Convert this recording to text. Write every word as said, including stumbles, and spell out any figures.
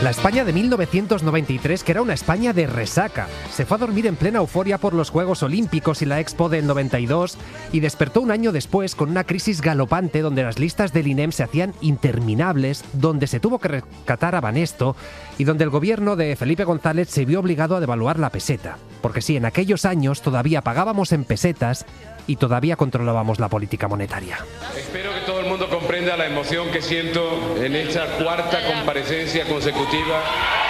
La España de mil novecientos noventa y tres, que era una España de resaca. Se fue a dormir en plena euforia por los Juegos Olímpicos y la Expo del noventa y dos y despertó un año después con una crisis galopante donde las listas del I N E M se hacían interminables, donde se tuvo que rescatar a Banesto y donde el gobierno de Felipe González se vio obligado a devaluar la peseta. Porque sí, en aquellos años todavía pagábamos en pesetas y todavía controlábamos la política monetaria. Espero que todo el mundo comprenda la emoción que siento en esta cuarta comparecencia consecutiva